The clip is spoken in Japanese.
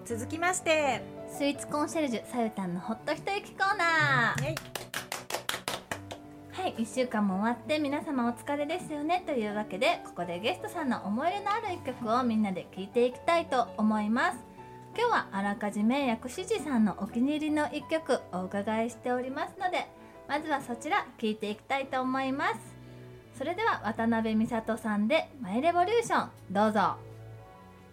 続きましてスイーツコンシェルジュさゆたんのほっと一息コーナー。はい、1週間も終わって皆様お疲れですよねというわけで、ここでゲストさんの思い入れのある一曲をみんなで聴いていきたいと思います。今日はあらかじめ薬師寺さんのお気に入りの一曲お伺いしておりますので、まずはそちら聴いていきたいと思います。それでは渡辺美里さんでマイレボリューション、どうぞ。